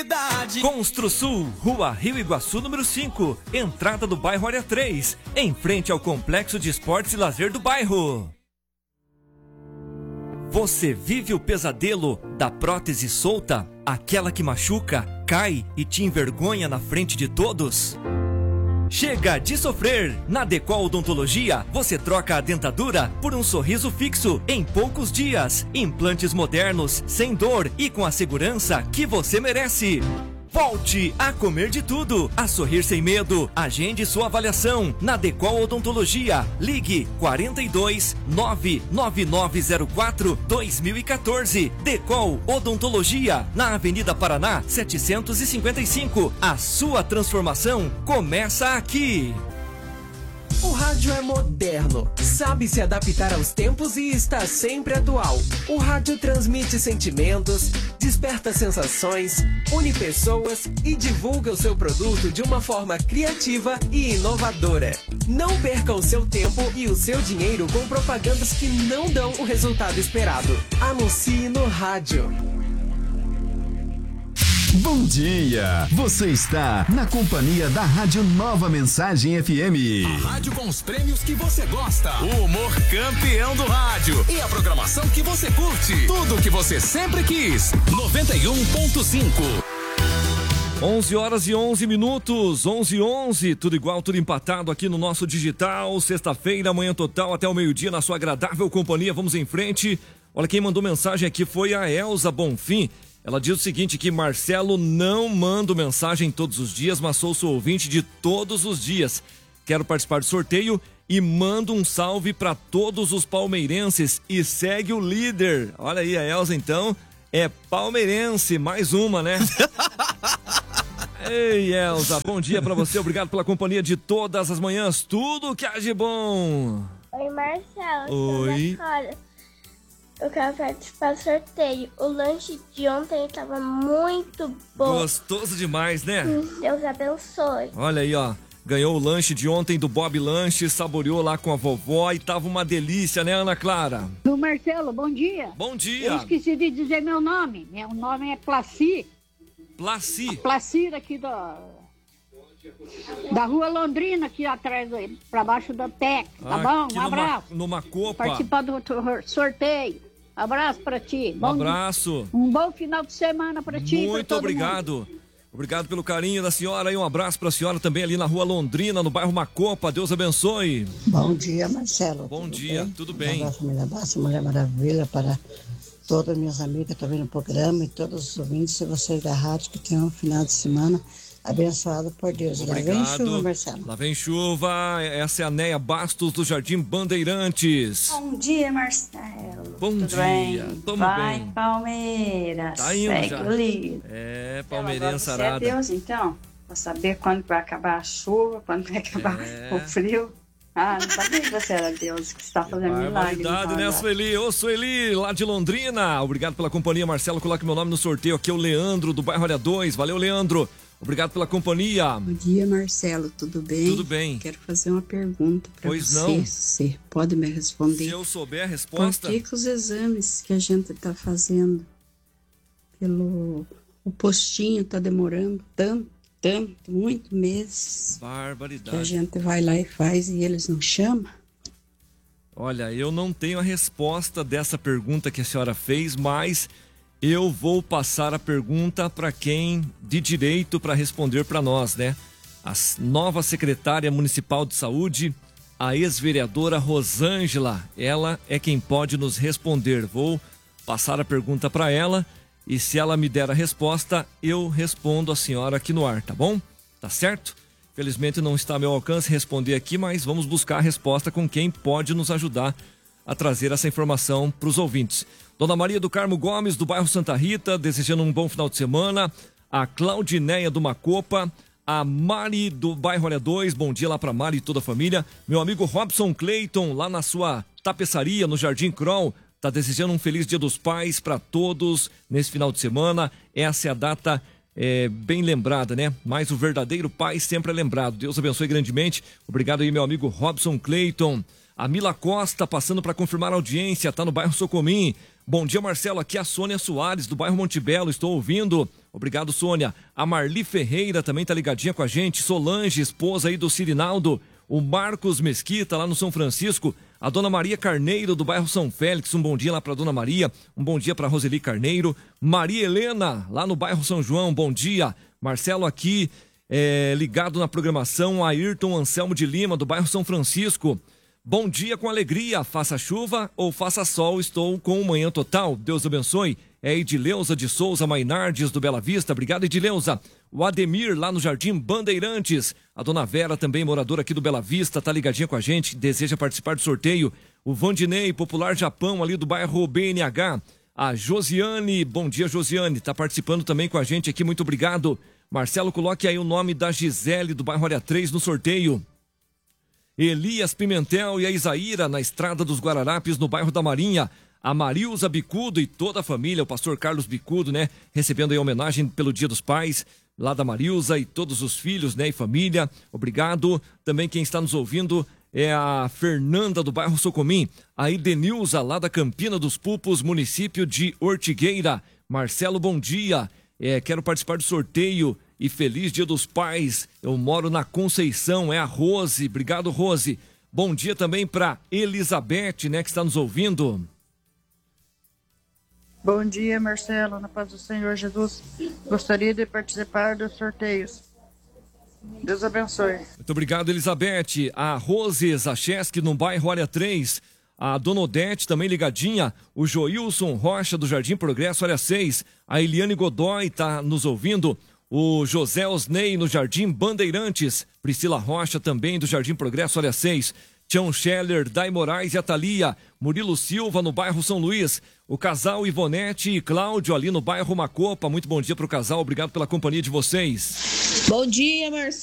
qualidade. Construsul, Rua Rio Iguaçu, número 5, entrada do bairro Área 3, em frente ao Complexo de Esportes e Lazer do bairro. Você vive o pesadelo da prótese solta? Aquela que machuca, cai e te envergonha na frente de todos? Chega de sofrer! Na Decol Odontologia, você troca a dentadura por um sorriso fixo em poucos dias. Implantes modernos, sem dor e com a segurança que você merece. Volte a comer de tudo, a sorrir sem medo. Agende sua avaliação na Decol Odontologia. Ligue 42 99904 2014. Decol Odontologia, na Avenida Paraná 755. A sua transformação começa aqui. O rádio é moderno, sabe se adaptar aos tempos e está sempre atual. O rádio transmite sentimentos, desperta sensações, une pessoas e divulga o seu produto de uma forma criativa e inovadora. Não perca o seu tempo e o seu dinheiro com propagandas que não dão o resultado esperado. Anuncie no rádio. Bom dia! Você está na companhia da Rádio Nova Mensagem FM. A rádio com os prêmios que você gosta. O humor campeão do rádio. E a programação que você curte. Tudo o que você sempre quis. 91.5. 11 horas e 11 minutos, 11 e 11, tudo igual, tudo empatado aqui no nosso digital. Sexta-feira, manhã total até o meio-dia na sua agradável companhia. Vamos em frente. Olha, quem mandou mensagem aqui foi a Elza Bonfim. Ela diz o seguinte, que Marcelo, não mando mensagem todos os dias, mas sou seu ouvinte de todos os dias. Quero participar do sorteio e mando um salve para todos os palmeirenses e segue o líder. Olha aí, a Elza então é palmeirense, mais uma, né? Ei, Elza, bom dia para você, obrigado pela companhia de todas as manhãs, tudo que há de bom. Oi, Marcelo. Oi. Eu quero participar do sorteio. O lanche de ontem estava muito bom. Gostoso demais, né? Deus abençoe. Olha aí, ó. Ganhou o lanche de ontem do Bob Lanche, saboreou lá com a vovó e tava uma delícia, né, Ana Clara? Do Marcelo, bom dia. Bom dia. Eu esqueci de dizer meu nome. Meu nome é Placi. Placi. Placir aqui da Rua Londrina, aqui atrás, pra baixo da TEC. Tá bom? Um abraço. Numa copa. Participar do sorteio. Abraço pra ti. Um abraço. Um bom final de semana pra ti. Muito obrigado. Obrigado pelo carinho da senhora e um abraço pra senhora também ali na Rua Londrina, no bairro Macopa. Deus abençoe. Bom dia, Marcelo. Bom dia, tudo bem? Um abraço, família Bassa, Mulher Maravilha, para todas as minhas amigas que estão vendo o programa e todos os ouvintes e vocês da rádio que tenham um final de semana abençoado por Deus. Obrigado. Lá vem chuva, Marcelo. Lá vem chuva. Essa é a Neia Bastos do Jardim Bandeirantes. Bom dia, Marcelo. Bom Tudo dia. Bem? Tamo Vai, bem. Palmeiras. Tá indo segue já. o líder. É, Então, palmeirense agora você arada. é Deus, então. Pra saber quando vai acabar a chuva, quando vai acabar o frio. Ah, não sabia que você era Deus, que está fazendo milagre. Barbaridade, né, Sueli? Ô, Sueli, lá de Londrina. Obrigado pela companhia, Marcelo. Coloque meu nome no sorteio. Aqui é o Leandro, do bairro Área 2. Valeu, Leandro. Obrigado pela companhia. Bom dia, Marcelo. Tudo bem? Tudo bem. Quero fazer uma pergunta para você. Pois não. Você pode me responder? Se eu souber a resposta... Por que os exames que a gente está fazendo o postinho está demorando tanto, muito meses? Barbaridade. Que a gente vai lá e faz e eles não chamam? Olha, eu não tenho a resposta dessa pergunta que a senhora fez, mas eu vou passar a pergunta para quem de direito para responder para nós, né? A nova secretária municipal de saúde, a ex-vereadora Rosângela, ela é quem pode nos responder. Vou passar a pergunta para ela e se ela me der a resposta, eu respondo a senhora aqui no ar, tá bom? Tá certo? Felizmente não está ao meu alcance responder aqui, mas vamos buscar a resposta com quem pode nos ajudar a trazer essa informação para os ouvintes. Dona Maria do Carmo Gomes, do bairro Santa Rita, desejando um bom final de semana. A Claudineia do Macopa, a Mari do bairro Área 2, bom dia lá para Mari e toda a família. Meu amigo Robson Clayton, lá na sua tapeçaria, no Jardim Kroll, tá desejando um feliz Dia dos Pais para todos nesse final de semana. Essa é a data bem lembrada, né? Mas o verdadeiro pai sempre é lembrado. Deus abençoe grandemente. Obrigado aí, meu amigo Robson Clayton. A Mila Costa passando para confirmar a audiência, tá no bairro Socomim. Bom dia, Marcelo, aqui é a Sônia Soares do bairro Montebello, estou ouvindo Obrigado, Sônia. A Marli Ferreira também tá ligadinha com a gente. Solange, esposa aí do Cirinaldo. O Marcos Mesquita, lá no São Francisco. A Dona Maria Carneiro, do bairro São Félix. Um bom dia lá pra Dona Maria. Um bom dia pra Roseli Carneiro. Maria Helena, lá no bairro São João. Bom dia. Marcelo aqui, ligado na programação. Ayrton Anselmo de Lima, do bairro São Francisco. Bom dia com alegria. Faça chuva ou faça sol, estou com o Manhã Total. Deus abençoe. É Edileuza de Souza Mainardes, do Bela Vista. Obrigado, Edileuza. O Ademir, lá no Jardim Bandeirantes. A Dona Vera, também moradora aqui do Bela Vista, tá ligadinha com a gente, deseja participar do sorteio. O Vandinei, Popular Japão, ali do bairro BNH. A Josiane, bom dia, Josiane, tá participando também com a gente aqui, muito obrigado. Marcelo, coloque aí o nome da Gisele, do bairro Área 3, no sorteio. Elias Pimentel e a Isaíra, na Estrada dos Guararapes, no bairro da Marinha. A Marilza Bicudo e toda a família, o pastor Carlos Bicudo, né? Recebendo aí homenagem pelo Dia dos Pais, lá da Marilza e todos os filhos, né? E família, obrigado. Também quem está nos ouvindo é a Fernanda, do bairro Socomim. A Idenilza, lá da Campina dos Pulpos, município de Ortigueira. Marcelo, bom dia. Quero participar do sorteio e feliz Dia dos Pais. Eu moro na Conceição, é a Rose. Obrigado, Rose. Bom dia também para Elizabeth, né? Que está nos ouvindo. Bom dia, Marcelo, na paz do Senhor Jesus. Gostaria de participar dos sorteios. Deus abençoe. Muito obrigado, Elizabeth. A Rose Zacheski, no bairro Área 3. A Dona Odete, também ligadinha. O Joilson Rocha, do Jardim Progresso, Área 6. A Eliane Godoy está nos ouvindo. O José Osnei, no Jardim Bandeirantes. Priscila Rocha, também do Jardim Progresso, Área 6. Tião Scheller, Dai Moraes e a Thalia. Murilo Silva, no bairro São Luís. O casal Ivonete e Cláudio, ali no bairro Macopa. Muito bom dia para o casal, obrigado pela companhia de vocês. Bom dia, Marcelo.